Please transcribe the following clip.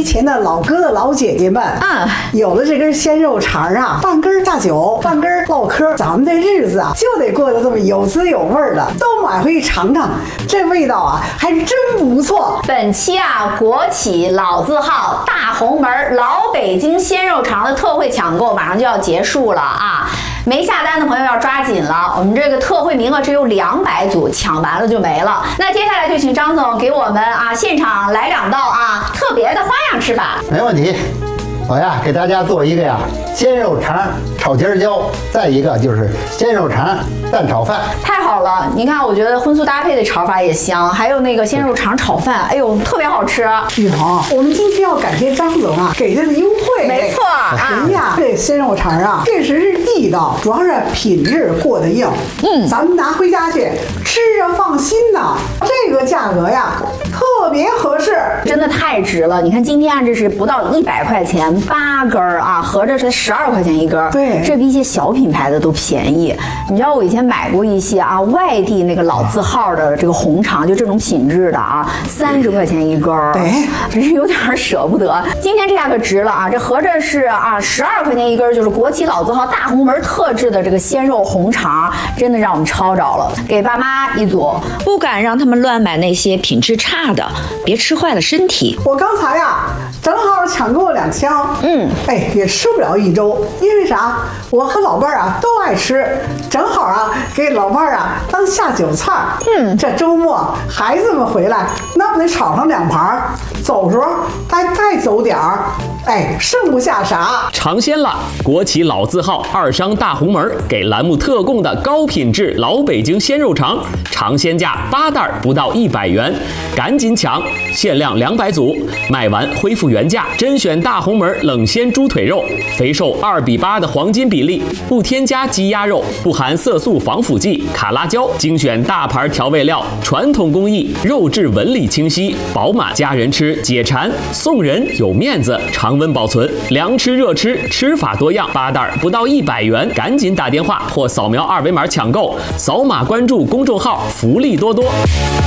前的老哥哥老姐姐们，有了这根鲜肉肠啊，半根大酒，半根唠嗑，咱们的日子啊就得过得这么有滋有味的，都买回去尝尝，这味道啊还真不错。 本期啊，国企老字号大红门老北京鲜肉肠的特惠抢购马上就要结束了啊！没下单的朋友要抓紧了，我们这个特惠名额只有200组，抢完了就没了。那接下来就请张总给我们啊现场来2道啊特别的花样吃法。 没问题，我呀给大家做一个呀鲜肉肠炒尖椒，再一个就是鲜肉肠蛋炒饭。 太好了，你看，我觉得荤素搭配的炒法也香，还有那个鲜肉肠炒饭，哎呦，特别好吃。 雨桐，我们今天要感谢张总啊给的优惠。 没错啊， 人呀，这鲜肉肠啊确实是地道，主要是品质过得硬。咱们拿回家去吃着放心呐。这个价格呀特别合适， 真的太值了。你看今天啊，这是不到100块钱8根啊，合着是12块钱一根。 对， 这比一些小品牌的都便宜。你知道我以前买过一些啊外地那个老字号的这个红肠，就这种品质的啊，30块钱一根儿， 对， 真是有点舍不得。今天这下可值了啊，这合着是啊12块钱一根，就是国企老字号大红门特制的这个鲜肉红肠，真的让我们抄着了。给爸妈一组， 不敢让他们乱买那些品质差的，别吃坏了身体。 我刚才呀正好抢购了2箱，也吃不了1周，因为啥？我和老伴儿啊都爱吃，正好啊给老伴儿啊当下酒菜。这周末孩子们回来，那不得炒上2盘，走时候再走点儿，剩不下啥。 尝鲜了！国企老字号2商大红门给栏目特供的高品质老北京鲜肉肠，尝鲜价8袋不到100元，赶紧抢！限量200组，卖完恢复原价。甄选大红门冷鲜猪腿肉，肥瘦2:8的黄金比例，不添加鸡鸭肉，不含色素防腐剂、卡拉胶，精选大牌调味料，传统工艺，肉质纹理清晰饱满，家人吃解馋，送人有面子，常温保存，凉吃热吃，吃法多样，8袋不到100元，赶紧打电话或扫描2维码抢购，扫码关注公众号，福利多多。